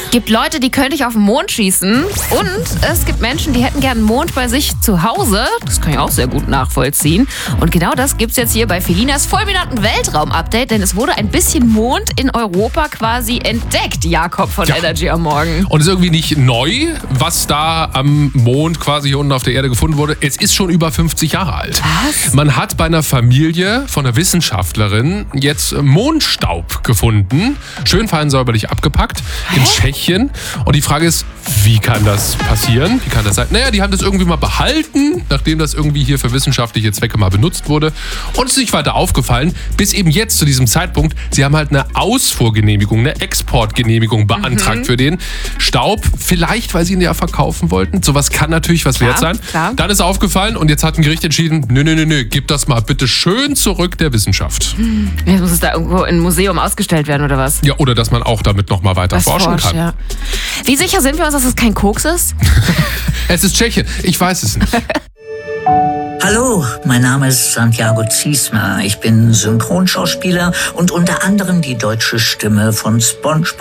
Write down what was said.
Gibt Leute, die könnte ich auf den Mond schießen. Und es gibt Menschen, die hätten gern einen Mond bei sich zu Hause. Das kann ich auch sehr gut nachvollziehen. Und genau das gibt's jetzt hier bei Felinas fulminanten Weltraum-Update, denn es wurde ein bisschen Mond in Europa quasi entdeckt, Jakob von Energy am Morgen. Und es ist irgendwie nicht neu, was da am Mond quasi hier unten auf der Erde gefunden wurde. Es ist schon über 50 Jahre alt. Was? Man hat bei einer Familie von einer Wissenschaftlerin jetzt Mondstaub gefunden. Schön fein säuberlich abgepackt in Tschechien. Und die Frage ist, wie kann das passieren? Wie kann das sein? Naja, die haben das irgendwie mal behalten, nachdem das irgendwie hier für wissenschaftliche Zwecke mal benutzt wurde. Und es ist nicht weiter aufgefallen, bis eben jetzt zu diesem Zeitpunkt. Sie haben halt eine Ausfuhrgenehmigung, eine Exportgenehmigung beantragt für den Staub. Vielleicht, weil sie ihn ja verkaufen wollten. Sowas kann natürlich was wert sein. Klar. Dann ist aufgefallen und jetzt hat ein Gericht entschieden, nö, gib das mal bitte schön zurück der Wissenschaft. Jetzt muss es da irgendwo in einem Museum ausgestellt werden oder was? Ja, oder dass man auch damit noch mal weiter forschen kann. Ja. Wie sicher sind wir uns, dass es kein Koks ist? Es ist Tschechien, ich weiß es nicht. Hallo, mein Name ist Santiago Ziesmer. Ich bin Synchronschauspieler und unter anderem die deutsche Stimme von SpongeBob